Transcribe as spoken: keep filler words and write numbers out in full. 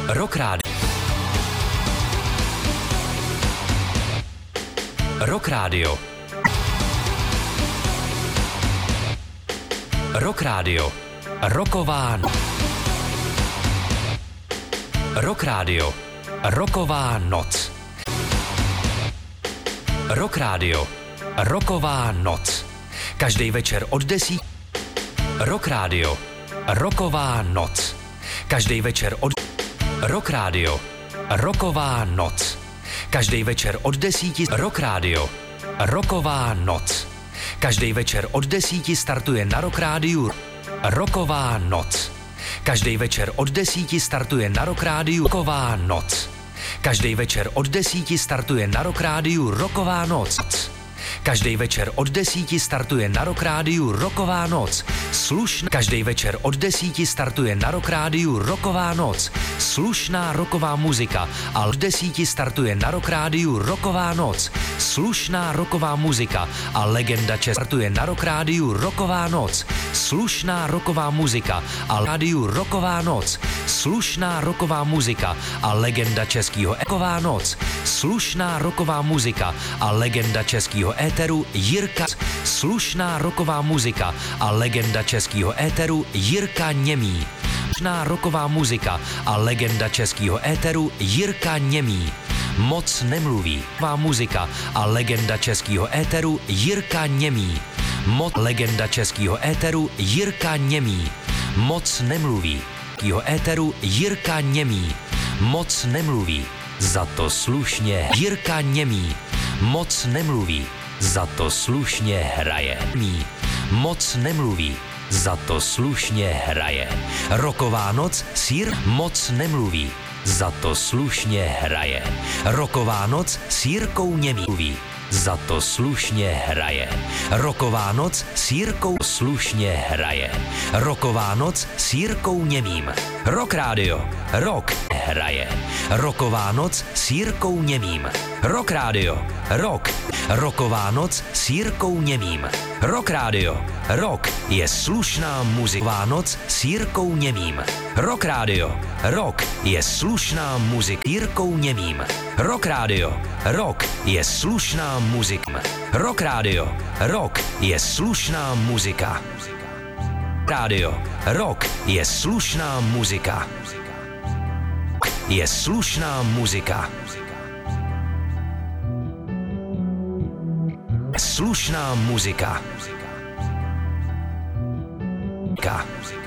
Rock Rádio. Rock Rádio. Rock Rádio. Roková. Rock Rádio. Roková noc. Rock Rádio. Roková noc. Každý večer od desí. Rock Rádio. Roková noc. Každý večer od... Rock Rádio. Roková noc. Každý večer od desíti. Rock Rádio. Roková noc. Každý večer od desíti startuje na Rock Rádiu. Roková noc. Každý večer od desíti startuje na Rock Rádiu. Roková noc. Každý večer od desíti startuje na Rock Rádiu. Roková noc. Každý večer od desíti startuje na Rock Rádiu Roková noc. Slušná. Každý večer od desíti startuje na Rock Rádiu Roková noc. Slušná roková muzika. A od desíti startuje na Rock Rádiu Roková noc. Slušná roková muzika. A legenda Česk startuje na Rock Rádiu Roková noc. Slušná roková muzika. A rádiu Roková noc. Slušná roková muzika. A legenda českého Roková noc. Slušná roková muzika. A legenda českého éteru Jirka. Slušná roková muzika a legenda českého éteru Jirka Němý. Slušná roková muzika a legenda českého éteru Jirka Němý. Moc nemluví. Roková muzika a legenda českého éteru Jirka Němý. Moc legenda českého éteru Jirka Němý. Moc nemluví. Jeho éteru Jirka Němý. Moc nemluví. Za to slušně Jirka Němý. Moc nemluví. Za to slušně hraje. Mí. Moc nemluví. Za to slušně hraje. Roková noc, sír. Moc nemluví. Za to slušně hraje. Roková noc s Jirkou Němý. Za to slušně hraje. Roková noc s Jirkou slušně hraje. Roková noc s Jirkou Němým. Rock Rádio. Rock hraje. Roková noc s Jirkou Němým. Rock Rádio. Rock. Roková noc s Jirkou Němým. Rock Rádio. Rock je slušná muzika. Noc s Jirkou Němým. Rock Rádio. Rock je slušná muzika. Jirkou Němým. Rock Rádio. Rock je slušná muzika. Rock Rádio. Rock je slušná muzika. Rádio. Rock je slušná muzika. Je slušná muzika. Slušná muzika. Muzika.